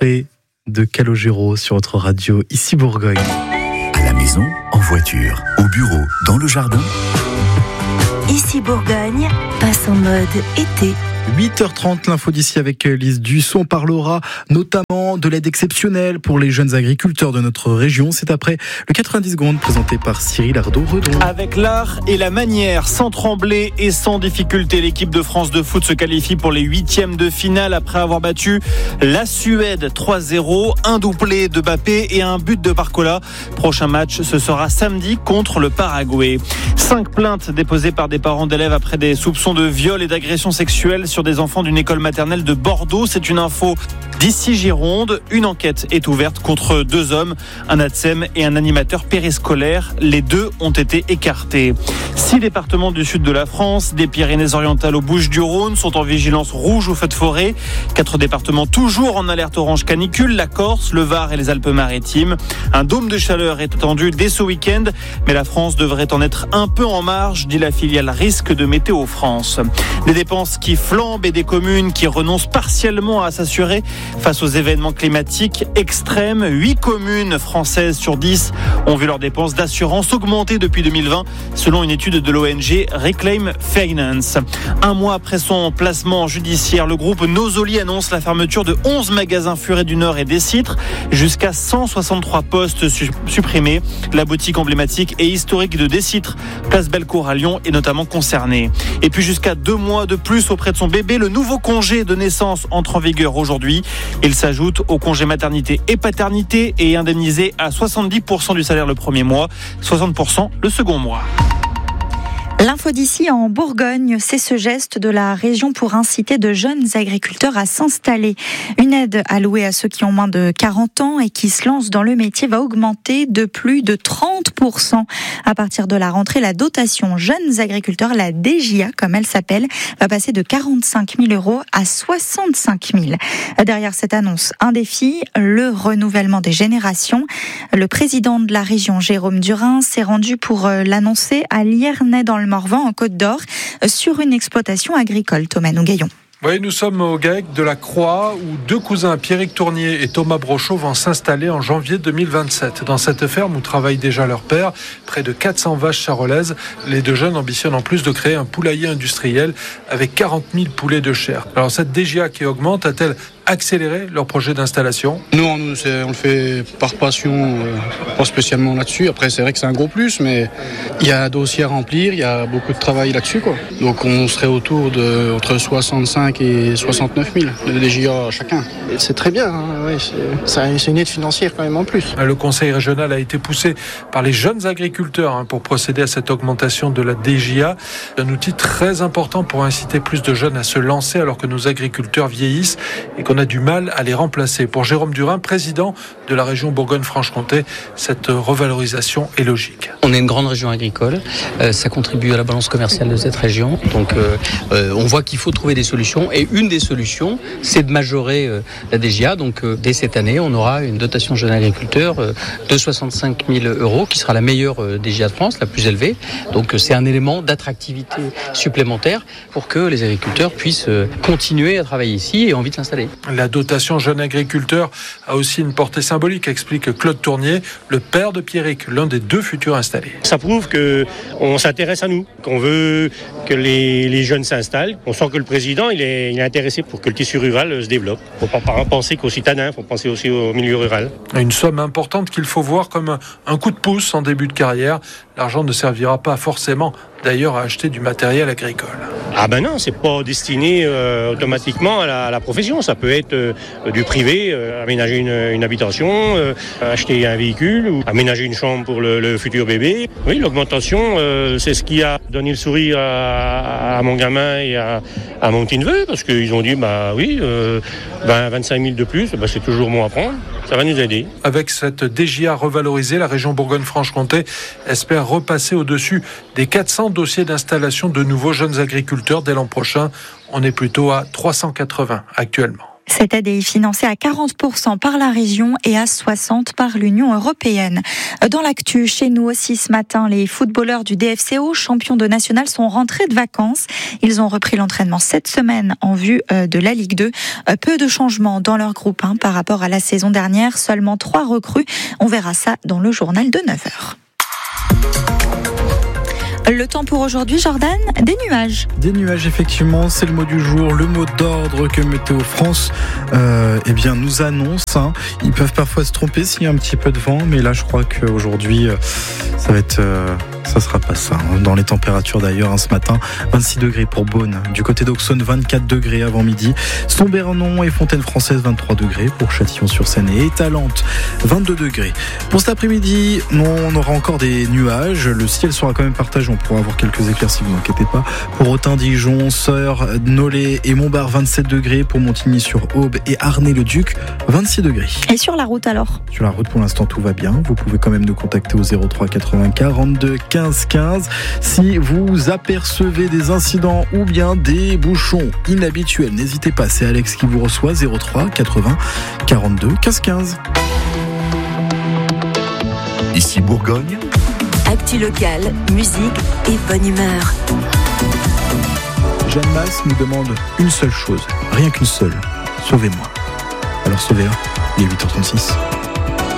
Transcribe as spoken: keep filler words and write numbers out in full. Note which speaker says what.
Speaker 1: extrait de Calogero sur votre radio, ici Bourgogne.
Speaker 2: À la maison, en voiture, au bureau, dans le jardin.
Speaker 3: Ici Bourgogne passe en mode été.
Speaker 1: huit heures trente, l'info d'ici avec Lise Dusson. On parlera notamment de l'aide exceptionnelle pour les jeunes agriculteurs de notre région. C'est après le quatre-vingt-dix secondes présenté par Cyril Ardo-Redon.
Speaker 4: Avec l'art et la manière, sans trembler et sans difficulté, l'équipe de France de foot se qualifie pour les huitièmes de finale après avoir battu la Suède trois zéro, un doublé de Mbappé et un but de Barcola. Prochain match, ce sera samedi contre le Paraguay. Cinq plaintes déposées par des parents d'élèves après des soupçons de viol et d'agression sexuelle sur des enfants d'une école maternelle de Bordeaux. C'est une info d'ici Gironde. Une enquête est ouverte contre deux hommes, un ATSEM et un animateur périscolaire. Les deux ont été écartés. Six départements du sud de la France, des Pyrénées-Orientales aux Bouches-du-Rhône, sont en vigilance rouge au feu de forêt. Quatre départements toujours en alerte orange canicule, la Corse, le Var et les Alpes-Maritimes. Un dôme de chaleur est attendu dès ce week-end, mais la France devrait en être un peu en marge, dit la filiale Risque de Météo France. Des dépenses qui flambent et des communes qui renoncent partiellement à s'assurer face aux événements climatiques extrêmes. Huit communes françaises sur dix ont vu leurs dépenses d'assurance augmenter depuis deux mille vingt, selon une étude de l'O N G Reclaim Finance. Un mois après son placement judiciaire, le groupe Nosoli annonce la fermeture de onze magasins Furet du Nord et des Citres, jusqu'à cent soixante-trois postes su- supprimés. La boutique emblématique et historique de Décitres, place Bellecour à Lyon, est notamment concernée. Et puis jusqu'à deux mois de plus auprès de son bébé, le nouveau congé de naissance entre en vigueur aujourd'hui. Il s'ajoute au congé maternité et paternité et est indemnisé à soixante-dix pour cent du salaire le premier mois, soixante pour cent le second mois.
Speaker 5: L'info d'ici en Bourgogne, c'est ce geste de la région pour inciter de jeunes agriculteurs à s'installer. Une aide allouée à ceux qui ont moins de quarante ans et qui se lancent dans le métier va augmenter de plus de trente pour cent. À partir de la rentrée, la dotation jeunes agriculteurs, la D J A comme elle s'appelle, va passer de quarante-cinq mille euros à soixante-cinq mille. Derrière cette annonce, un défi, le renouvellement des générations. Le président de la région, Jérôme Durin, s'est rendu pour l'annoncer à Liernay dans le Morvan, en Côte d'Or, sur une exploitation agricole. Thomas Nougaillon.
Speaker 6: Oui, nous sommes au GAEC de la Croix où deux cousins, Pierrick Tournier et Thomas Brochot, vont s'installer en janvier deux mille vingt-sept. Dans cette ferme où travaille déjà leur père, près de quatre cents vaches charolaises, les deux jeunes ambitionnent en plus de créer un poulailler industriel avec quarante mille poulets de chair. Alors cette D J A qui augmente a-t-elle accéléré leur projet d'installation?
Speaker 7: Non, nous, c'est, on le fait par passion, euh, pas spécialement là-dessus. Après, c'est vrai que c'est un gros plus, mais il y a un dossier à remplir, il y a beaucoup de travail là-dessus, quoi. Donc on serait autour de entre soixante-cinq et soixante-neuf mille de D J A chacun.
Speaker 8: C'est très bien, hein, oui, c'est, c'est une aide financière quand même en plus.
Speaker 6: Le conseil régional a été poussé par les jeunes agriculteurs hein, pour procéder à cette augmentation de la D J A. Un outil très important pour inciter plus de jeunes à se lancer alors que nos agriculteurs vieillissent et qu'on a du mal à les remplacer. Pour Jérôme Durin, président de la région Bourgogne-Franche-Comté, cette revalorisation est logique.
Speaker 9: On est une grande région agricole, euh, ça contribue à la balance commerciale de cette région, donc euh, euh, on voit qu'il faut trouver des solutions et une des solutions, c'est de majorer euh, la D J A. Donc euh, dès cette année, on aura une dotation jeune agriculteur euh, de soixante-cinq mille euros qui sera la meilleure euh, D J A de France, la plus élevée. Donc euh, c'est un élément d'attractivité supplémentaire pour que les agriculteurs puissent euh, continuer à travailler ici et envie de s'installer.
Speaker 6: La dotation jeune agriculteur a aussi une portée symbolique, explique Claude Tournier, le père de Pierrick, l'un des deux futurs installés.
Speaker 10: Ça prouve qu'on s'intéresse à nous, qu'on veut que les, les jeunes s'installent. On sent que le président il est, il est intéressé pour que le tissu rural se développe. Il ne faut pas penser qu'aux citadins, il faut penser aussi au milieu rural.
Speaker 6: Une somme importante qu'il faut voir comme un coup de pouce en début de carrière. L'argent ne servira pas forcément d'ailleurs à acheter du matériel agricole.
Speaker 10: Ah ben non, c'est pas destiné euh, automatiquement à la, à la profession. Ça peut être euh, du privé, euh, aménager une, une habitation, euh, acheter un véhicule ou aménager une chambre pour le, le futur bébé. Oui, l'augmentation, euh, c'est ce qui a donné le sourire à, à mon gamin et à, à mon petit neveu, parce qu'ils ont dit, bah oui, euh, ben vingt-cinq mille de plus, bah, c'est toujours bon à prendre. Ça va nous aider.
Speaker 6: Avec cette D J A revalorisée, la région Bourgogne-Franche-Comté espère repasser au-dessus des quatre cents dossiers d'installation de nouveaux jeunes agriculteurs dès l'an prochain. On est plutôt à trois cent quatre-vingts actuellement.
Speaker 5: Cette aide est financée à quarante pour cent par la région et à soixante pour cent par l'Union européenne. Dans l'actu, chez nous aussi ce matin, les footballeurs du D F C O, champions de national, sont rentrés de vacances. Ils ont repris l'entraînement cette semaine en vue de la Ligue deux. Peu de changements dans leur groupe hein, par rapport à la saison dernière. Seulement trois recrues. On verra ça dans le journal de neuf heures. Le temps pour aujourd'hui, Jordan, des nuages.
Speaker 1: Des nuages, effectivement, c'est le mot du jour, le mot d'ordre que Météo France euh, eh bien, nous annonce. Hein. Ils peuvent parfois se tromper s'il y a un petit peu de vent, mais là, je crois qu'aujourd'hui, euh, ça va être... Euh, ça sera pas ça. Hein. Dans les températures d'ailleurs, hein, ce matin, vingt-six degrés pour Beaune. Du côté d'Auxonne, vingt-quatre degrés avant midi. Sombernon et Fontaine-Française, vingt-trois degrés. Pour Châtillon-sur-Seine et Étalante, vingt-deux degrés. Pour cet après-midi, on aura encore des nuages. Le ciel sera quand même partagé. On pourra avoir quelques éclaircies, ne vous inquiétez pas. Pour Autun, Dijon, Sœur, Nolay et Montbard, vingt-sept degrés. Pour Montigny-sur-Aube et Arnay-le-Duc, vingt-six degrés.
Speaker 5: Et sur la route alors ?
Speaker 1: Sur la route, pour l'instant, tout va bien. Vous pouvez quand même nous contacter au zéro trois quatre-vingts quarante-deux quinze quinze si vous apercevez des incidents ou bien des bouchons inhabituels. N'hésitez pas, c'est Alex qui vous reçoit. Zéro trois quatre-vingts quarante-deux quinze quinze.
Speaker 2: Ici Bourgogne.
Speaker 3: Actu locale, musique et bonne humeur.
Speaker 1: Jeanne Masse nous demande une seule chose, rien qu'une seule. Sauvez-moi. Alors sauvez-la, il est huit heures trente-six.